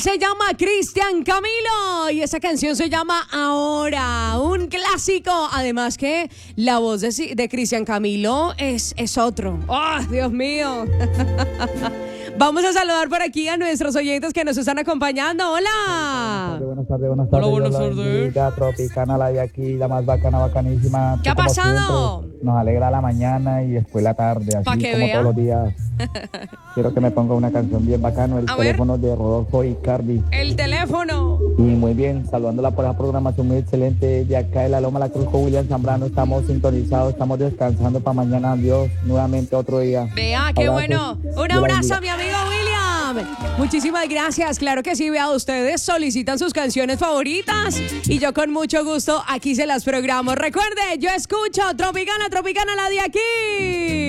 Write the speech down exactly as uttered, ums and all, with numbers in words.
se llama Cristian Camilo y esa canción se llama Ahora, un clásico. Además que la voz de, de Cristian Camilo es, es otro. ¡Oh, Dios mío! Vamos a saludar por aquí a nuestros oyentes que nos están acompañando. ¡Hola! Buenas tardes, buenas tardes. Hola, buenas tardes. La Tropicana, la de aquí, la más bacana, bacanísima. ¿Qué ha pasado? Siempre, nos alegra la mañana y después la tarde, así como vea. todos los días. Quiero que me ponga una canción bien bacana, el a teléfono ver. de Rodolfo Icardi. El teléfono. Y muy bien, saludándola por esa programación muy excelente de acá de la Loma La Cruz con William Zambrano. Estamos sintonizados, estamos descansando para mañana. Adiós, nuevamente otro día. Vea, qué Abrazos. bueno. Un abrazo a mi amigo William. Muchísimas gracias. Claro que sí, vea, ustedes solicitan sus canciones favoritas y yo con mucho gusto aquí se las programo. Recuerde, yo escucho Tropicana, Tropicana, la de aquí.